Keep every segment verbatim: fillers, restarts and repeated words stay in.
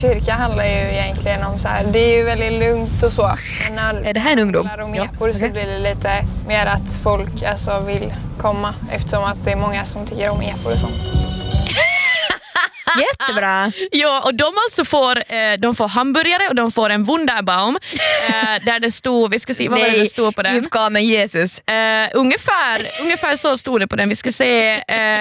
Kyrka handlar ju egentligen om så här, det är ju väldigt lugnt och så. Men när är det här en ungdom? När de ja. epor så okay. blir det lite mer att folk alltså vill komma eftersom att det är många som tycker om epor och sånt. Jättebra. Ja, och de alltså får eh, de får hamburgare och de får en Wunderbaum eh, där det stod, vi ska se vad Nej, det stod på den. Uppgav med Jesus. Eh, ungefär ungefär så stod det på den. Vi ska se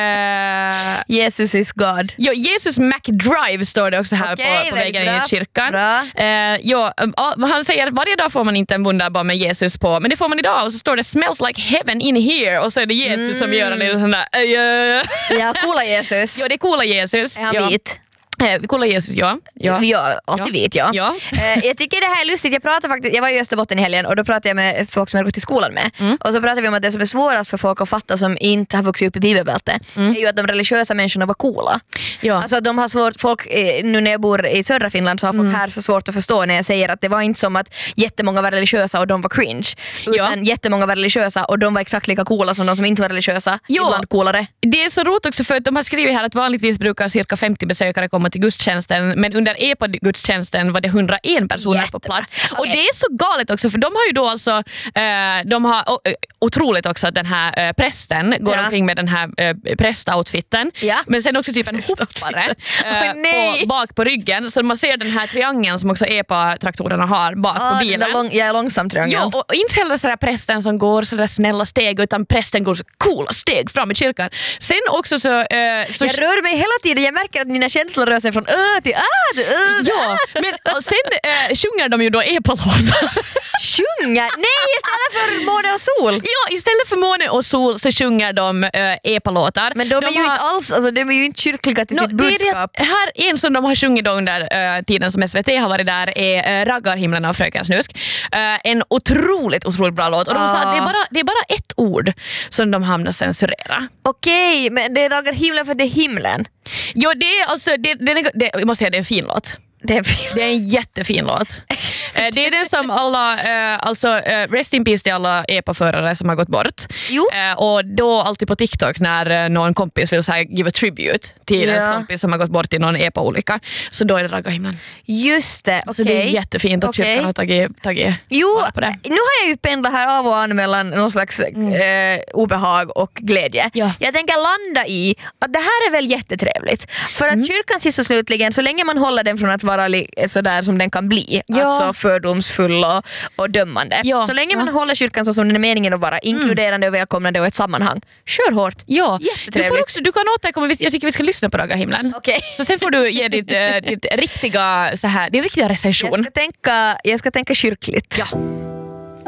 eh, Jesus is God. Ja, Jesus McDrive står det också här okay, på, på vägen bra. in i kyrkan. Bra. Eh, ja, han säger att varje dag får man inte en Wunderbaum med Jesus på, men det får man idag och så står det smells like heaven in here och så är det Jesus mm. som gör den i sån där uh, ja, coola Jesus. Ja, det är coola Jesus. Är han ja. vit? Eh, kolla Jesus, ja. Ja, ja alltid ja. vet jag. Ja. Eh, jag tycker det här är lustigt. Jag pratade faktiskt, jag var i Österbotten i helgen och då pratade jag med folk som jag gått till skolan med. Mm. Och så pratade vi om att det som är svårast för folk att fatta som inte har vuxit upp i bibelbältet mm. är ju att de religiösa människorna var coola. Ja. Alltså de har svårt, folk, nu när jag bor i södra Finland så har folk mm. här så svårt att förstå när jag säger att det var inte som att jättemånga var religiösa och de var cringe. Utan ja. jättemånga var religiösa och de var exakt lika coola som de som inte var religiösa. Ja. Ibland coolare. Det är så roligt också för att de har skrivit här att vanligtvis brukar cirka femtio besökare komma till gudstjänsten. Men under epa-gudstjänsten var det hundraen personer Jättebra. på plats. Okay. Och det är så galet också för de har ju då alltså eh, de har oh, otroligt också att den här eh, prästen går ja. omkring med den här eh, prästoutfitten. Ja. Men sen också typ en hoppare eh, oh, på, bak på ryggen. Så man ser den här triangeln som också epa-traktorerna har bak oh, på bilen. Lång, jag är långsam triangel. Ja, och inte heller sådär prästen som går sådär snälla steg utan prästen går så coola steg fram i kyrkan. Sen också så... Eh, så jag rör mig hela tiden. Jag märker att mina känslor rör sig från ö till ö. Ja, men och sen äh, sjunger de ju då epalåtar. Sjunger? Nej, istället för måne och sol. Ja, istället för måne och sol så sjunger de äh, epalåtar. Men de, de är ju har... inte alls, alltså de är ju inte kyrkliga till no, sitt budskap. Det, här en som de har sjungit då under äh, tiden som S V T har varit där är äh, Raggarhimlen av Fröken Snusk. Äh, en otroligt, otroligt bra låt. Och de ah. sa att det är, bara, det är bara ett ord som de hamnar censurera. Okej, okay, men det är Raggarhimlen för det är himlen. Ja, det är alltså, det, det, det, det, jag måste säga det är en fin låt. Det är, fin. det är en jättefin låt. Det är den som alla, alltså rest in peace till alla epa-förare som har gått bort. Jo. Och då alltid på TikTok när någon kompis vill säga give a tribute till ja. en kompis som har gått bort i någon epa-olycka. Så då är det Raggarhimlen. Just det, okej. Så det är jättefint att okay. kyrkan har tagit, tagit jo, på det. Nu har jag ju pendlat här av och an mellan någon slags mm. eh, obehag och glädje. Ja. Jag tänker landa i att det här är väl jättetrevligt. För att mm. kyrkan sist och slutligen, så länge man håller den från att vara li- sådär som den kan bli, ja. alltså fördomsfull och, och dömande. Ja. Så länge man ja. håller kyrkan så som den är meningen att vara, inkluderande och välkomnande och ett sammanhang. Kör hårt. Ja. Du, får också, du kan återkomma, jag tycker vi ska lyssna på Raggarhimlen. Okay. Så sen får du ge ditt, ditt riktiga, så här, din riktiga recension. Jag ska tänka, jag ska tänka kyrkligt. Ja.